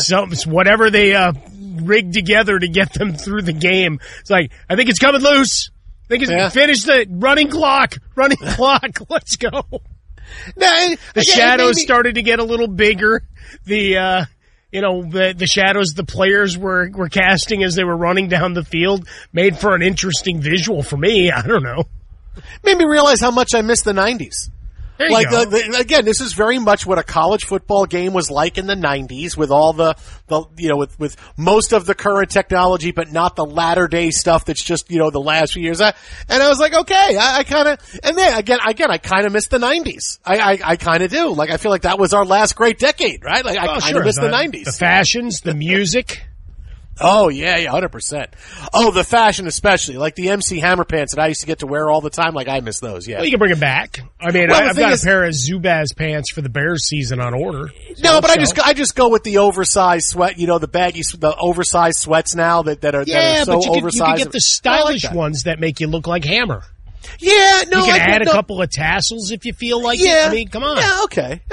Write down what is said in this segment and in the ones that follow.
It's whatever they rigged together to get them through the game. It's like, I think it's coming loose. I think it's finished the running clock. Let's go. The shadows started to get a little bigger. The shadows the players were casting as they were running down the field made for an interesting visual for me. I don't know. Made me realize how much I miss the 90s. Again, this is very much what a college football game was like in the 90s with all with most of the current technology, but not the latter day stuff that's just, the last few years. And I was like, okay, I kind of, and then again, I kind of miss the 90s. I kind of do. Like, I feel like that was our last great decade, right? Like, I kind of miss the 90s. The fashions, the music. Oh, yeah, 100%. Oh, the fashion especially. Like the MC Hammer pants that I used to get to wear all the time. Like, I miss those, yeah. Well, you can bring them back. I mean, I've got a pair of Zubaz pants for the Bears season on order. So but I just go with the oversized sweat, the oversized sweats now that are so oversized. You can get the stylish ones that make you look like Hammer. Yeah, no, you can add a couple of tassels if you feel like it. I mean, come on. Yeah, okay.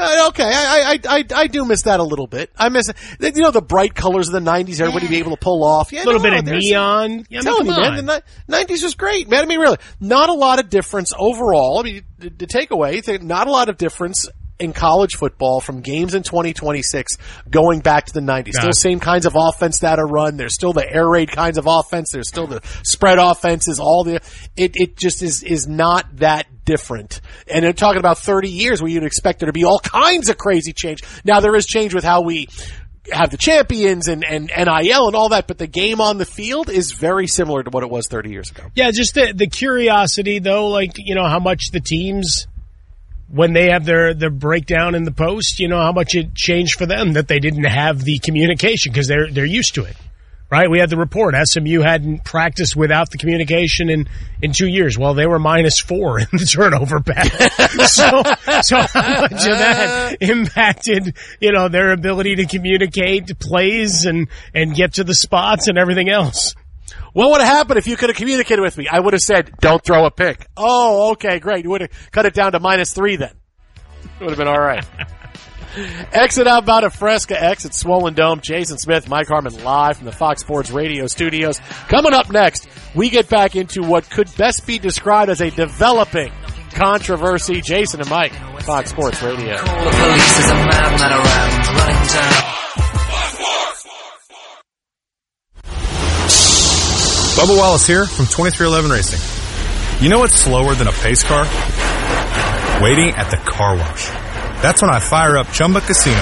I do miss that a little bit. I miss the bright colors of the 90s. Everybody be able to pull off. Yeah, a little bit of neon. Yeah, telling you, man, the 90s was great, man. I mean, really, not a lot of difference overall. I mean, the takeaway, not a lot of difference in college football from games in 2026 going back to the 90s. Still same kinds of offense that are run. There's still the air raid kinds of offense. There's still the spread offenses. It just is not that different. And they're talking about 30 years where you'd expect there to be all kinds of crazy change. Now there is change with how we have the champions and NIL and all that, but the game on the field is very similar to what it was 30 years ago. Yeah, just the curiosity though, like, how much the teams, when they have their breakdown in the post, how much it changed for them that they didn't have the communication because they're used to it, right? We had the report SMU hadn't practiced without the communication in 2 years. Well, they were -4 in the turnover battle. so how much of that impacted, their ability to communicate plays and get to the spots and everything else? What would have happened if you could have communicated with me? I would have said, don't throw a pick. Oh, okay, great. You would have cut it down to -3 then. It would have been all right. Exit outbound of Fresca, exit Swollen Dome. Jason Smith, Mike Harmon live from the Fox Sports Radio studios. Coming up next, we get back into what could best be described as a developing controversy. Jason and Mike, Fox Sports Radio. Call the police, there's a madman around running down. Bubba Wallace here from 2311 Racing. You know what's slower than a pace car? Waiting at the car wash. That's when I fire up Chumba Casino.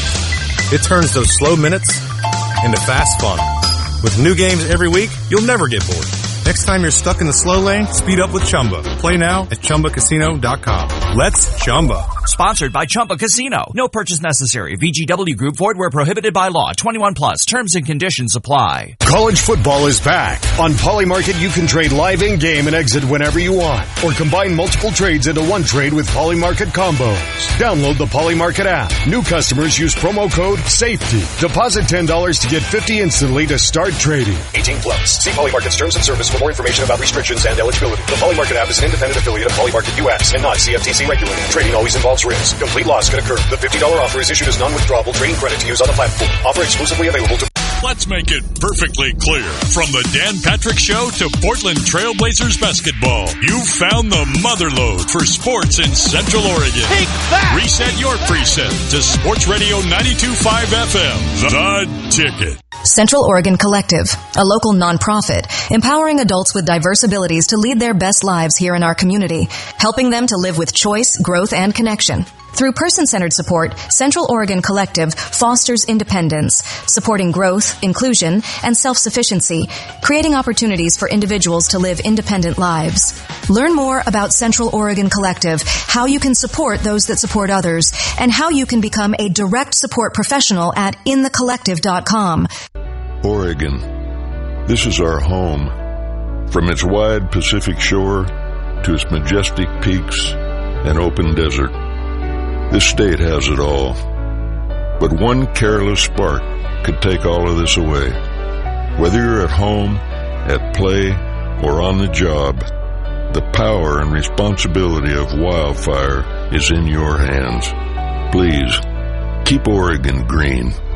It turns those slow minutes into fast fun. With new games every week, you'll never get bored. Next time you're stuck in the slow lane, speed up with Chumba. Play now at ChumbaCasino.com. Let's Chumba. Sponsored by Chumba Casino. No purchase necessary. VGW Group. Void where prohibited by law. 21 plus. Terms and conditions apply. College football is back. On Polymarket, you can trade live in-game and exit whenever you want. Or combine multiple trades into one trade with Polymarket combos. Download the Polymarket app. New customers use promo code SAFETY. Deposit $10 to get $50 instantly to start trading. 18 plus. See Polymarket's terms and service for more information about restrictions and eligibility. The Polymarket app is an independent affiliate of Polymarket US and not CFTC regulated. Trading always involves risk. Complete loss can occur. The $50 offer is issued as non-withdrawable trading credit to use on the platform. Offer exclusively available to... Let's make it perfectly clear. From the Dan Patrick Show to Portland Trailblazers basketball, you've found the motherlode for sports in Central Oregon. Take that! Reset your preset to Sports Radio 92.5 FM. The Ticket. Central Oregon Collective, a local nonprofit, empowering adults with diverse abilities to lead their best lives here in our community, helping them to live with choice, growth, and connection. Through person-centered support, Central Oregon Collective fosters independence, supporting growth, inclusion, and self-sufficiency, creating opportunities for individuals to live independent lives. Learn more about Central Oregon Collective, how you can support those that support others, and how you can become a direct support professional at inthecollective.com. Oregon. This is our home. From its wide Pacific shore to its majestic peaks and open desert. This state has it all. But one careless spark could take all of this away. Whether you're at home, at play, or on the job, the power and responsibility of wildfire is in your hands. Please, keep Oregon green.